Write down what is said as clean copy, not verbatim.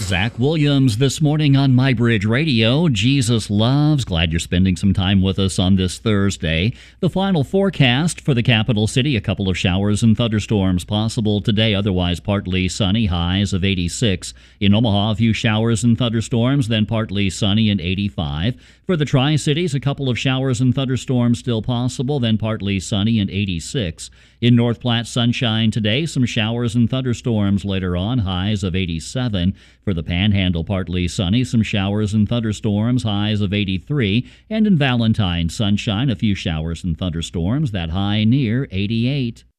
Zach Williams this morning on MyBridge Radio. Jesus loves. Glad you're spending some time with us on this Thursday. The final forecast for the capital city, a couple of showers and thunderstorms possible today, otherwise partly sunny, highs of 86. In Omaha, a few showers and thunderstorms, then partly sunny and 85. For the Tri-Cities, a couple of showers and thunderstorms still possible, then partly sunny and 86. In North Platte, sunshine today, some showers and thunderstorms later on, highs of 87. For the Panhandle, partly sunny, some showers and thunderstorms, highs of 83. And in Valentine, sunshine, a few showers and thunderstorms, that high near 88.